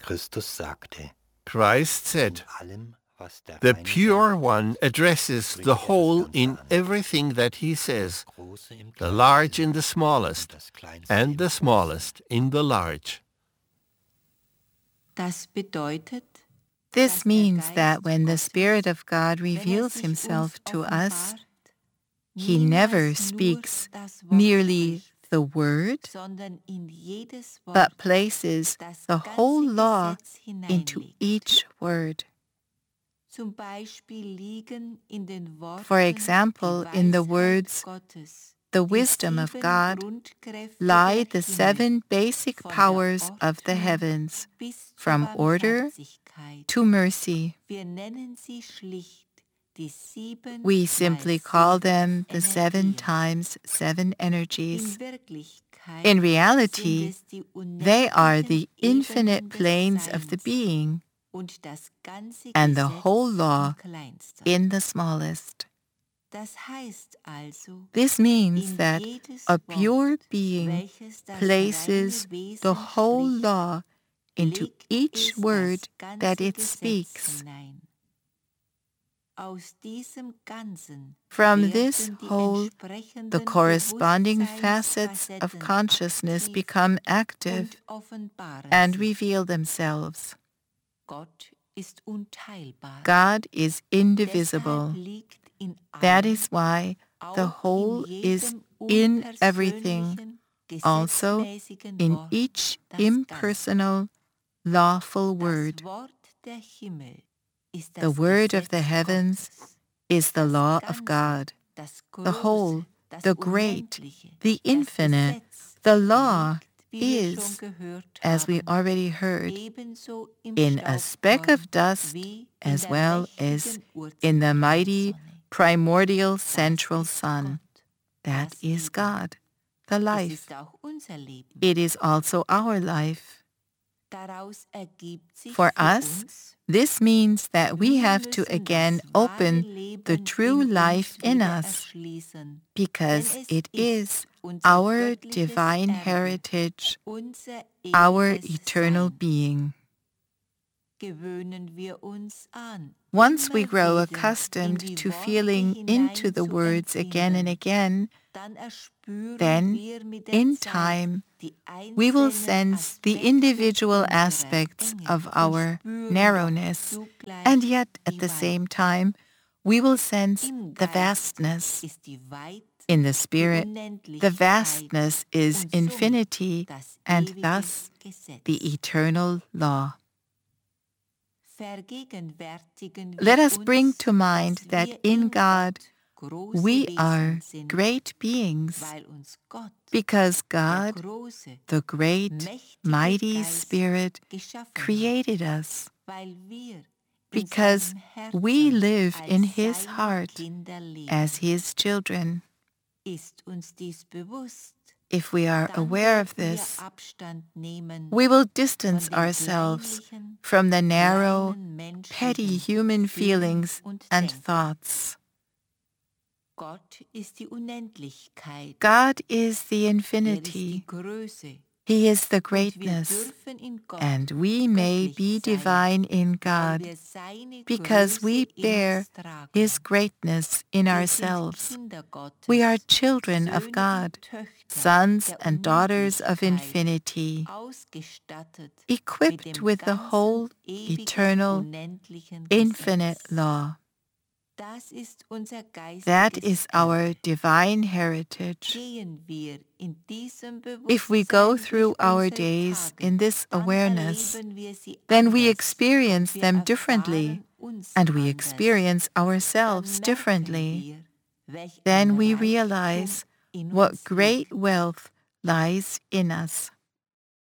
Christus sagte, Christ said, in allem, was der "The Feine Pure sagt, One addresses spricht the das whole ganze in an, everything that he says, das Große im the Kleinsten large in the und smallest, das Kleinste and im the Großen." smallest in the large." Das bedeutet, This means that when the Spirit of God reveals himself to us, he never speaks merely the word, but places the whole law into each word. For example, in the words, "The wisdom of God," lie the 7 basic powers of the heavens, from order to mercy. We simply call them the 7 times 7 energies. In reality, they are the infinite planes of the being and the whole law in the smallest. This means that a pure being places the whole law into each word that it speaks. From this whole, the corresponding facets of consciousness become active and reveal themselves. God is indivisible. That is why the whole is in everything, also in each impersonal, lawful word. The word of the heavens is the law of God. The whole, the great, the infinite, the law is, as we already heard, in a speck of dust as well as in the mighty primordial central sun. That is God, the life. It is also our life. For us, this means that we have to again open the true life in us, because it is our divine heritage, our eternal being. Once we grow accustomed to feeling into the words again and again, then, in time, we will sense the individual aspects of our narrowness, and yet, at the same time, we will sense the vastness. In the Spirit, the vastness is infinity, and thus the eternal law. Let us bring to mind that in God we are great beings, because God, the great, mighty Spirit, created us, because we live in His heart as His children. If we are aware of this, we will distance ourselves from the narrow, petty human feelings and thoughts. God is the infinity. He is the greatness, and we may be divine in God because we bear His greatness in ourselves. We are children of God, sons and daughters of infinity, equipped with the whole eternal, infinite law. That is our divine heritage. If we go through our days in this awareness, then we experience them differently, and we experience ourselves differently. Then we realize what great wealth lies in us.